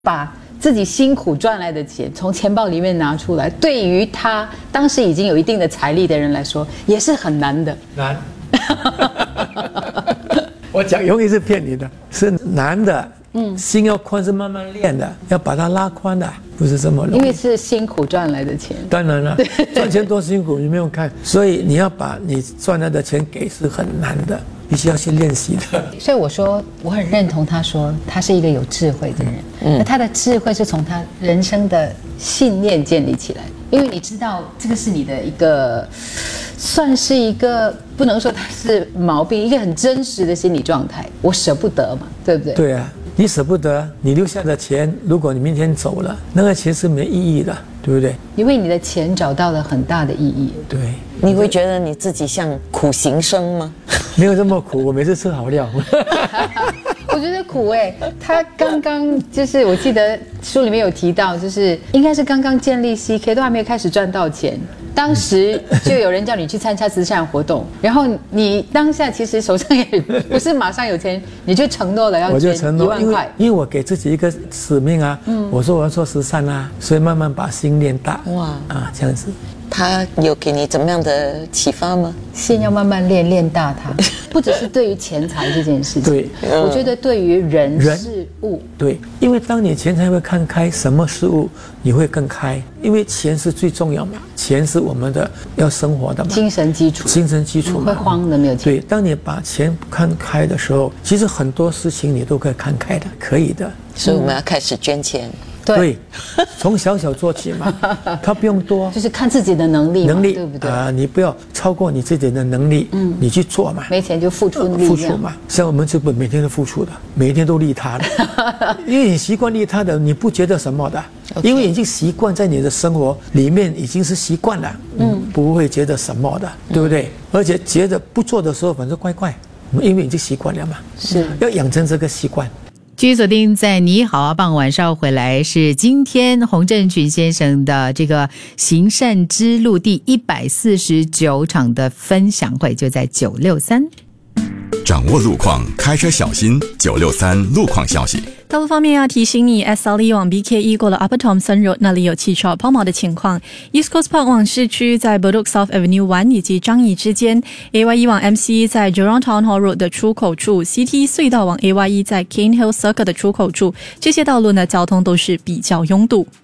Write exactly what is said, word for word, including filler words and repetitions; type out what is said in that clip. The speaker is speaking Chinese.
把自己辛苦赚来的钱从钱包里面拿出来，对于他当时已经有一定的财力的人来说，也是很难的。 难。我讲永远是骗你的，是难的。嗯，心要宽是慢慢练的，要把它拉宽的，不是这么容易。 因为是辛苦赚来的钱。 当然了，赚钱多辛苦，你没有看，所以你要把你赚来的钱给是很难的，必须要去练习的。 所以我说，我很认同他说他是一个有智慧的人。嗯，那他的智慧是从他人生的信念建立起来，因为你知道这个是你的一个。算是一个不能说它是毛病，一个很真实的心理状态。我舍不得嘛，对不对？ 对啊，你舍不得，你留下的钱，如果你明天走了，那个钱是没意义的，对不对？ 因为你的钱找到了很大的意义。 对， 你会觉得你自己像苦行僧吗？ 没有这么苦，我每次吃好料。 我觉得苦哎、欸，他刚刚就是我记得书里面有提到，就是应该是刚刚建立 C K 都还没有开始赚到钱。当时就有人叫你去参加慈善活动，然后你当下其实手上也不是马上有钱，你就承诺了要捐一万块。 因为我给自己一个使命啊，嗯、我说我要做慈善啊，所以慢慢把心练大。哇啊，这样子。 他有给你怎么样的启发吗？ 心要慢慢练，练大它，不只是对于钱财这件事情。 对， 我觉得对于人事物， 对，因为当你钱财会看开，什么事物你会更开，因为钱是最重要嘛，钱是我们的要生活的嘛， 精神基础， 精神基础嘛， 会慌的没有钱。 对，当你把钱看开的时候，其实很多事情你都可以看开的，可以的。 所以我们要开始捐钱。 对，从小小做起嘛，它不用多， 就是看自己的能力嘛， 能力对不对啊、呃？你不要超过你自己的能力，嗯，你去做嘛， 没钱就付出力量， 付出嘛。像我们这本每天都付出的，每天都利他的，因为你习惯利他的，你不觉得什么的， okay. 因为已经习惯在你的生活里面已经是习惯了，嗯，不会觉得什么的，对不对？嗯、而且觉得不做的时候，反正怪怪，因为已经习惯了嘛， 是要养成这个习惯。 继续锁定在你好啊棒，晚上回来是今天洪正群先生的这个行善之路第一百四十九场的分享会，就在九六三。 掌握路况，开车小心。九六三路况消息。 道路方面要提醒你 ，S L E 往 B K E 过了 Upper Thomson Road 那里有汽车抛锚的情况。East Coast Park 往市区在 Bedok South Avenue 一以及张义之间 ，A Y E 往 M C E 在 Jurong Town Hall Road 的出口处 ，C T 隧道往 A Y E 在 Cane Hill Circle 的出口处，这些道路呢交通都是比较拥堵。